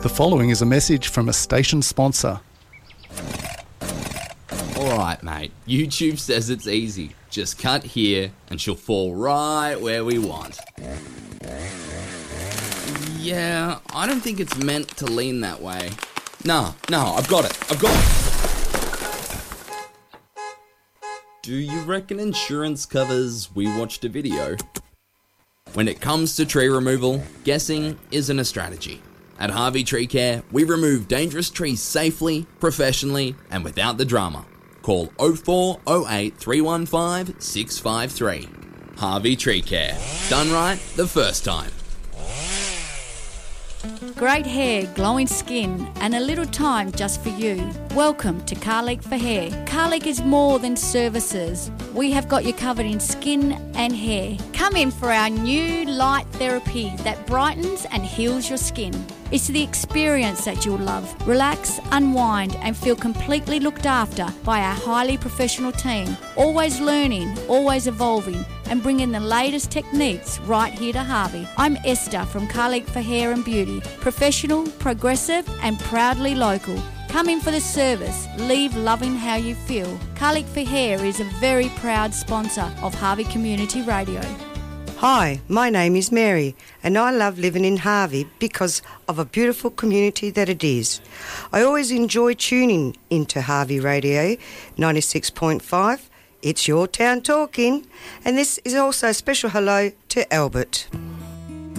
The following is a message from a station sponsor. Alright mate, YouTube says it's easy. Just cut here and she'll fall right where we want. Yeah, I don't think it's meant to lean that way. No, I've got it. Do you reckon insurance covers we watched a video? When it comes to tree removal, guessing isn't a strategy. At Harvey Tree Care, we remove dangerous trees safely, professionally, and without the drama. Call 0408 315 653. Harvey Tree Care. Done right the first time. Great hair, glowing skin, and a little time just for you. Welcome to Carleek for Hair. Carleek is more than services. We have got you covered in skin and hair. Come in for our new light therapy that brightens and heals your skin. It's the experience that you'll love. Relax, unwind, and feel completely looked after by our highly professional team. Always learning, always evolving, and bringing the latest techniques right here to Harvey. I'm Esther from Carleek for Hair and Beauty. Professional, progressive, and proudly local. Come in for the service. Leave loving how you feel. Carleek for Hair is a very proud sponsor of Harvey Community Radio. Hi, my name is Mary and I love living in Harvey because of a beautiful community that it is. I always enjoy tuning into Harvey Radio 96.5. It's your town talking. And this is also a special hello to Albert.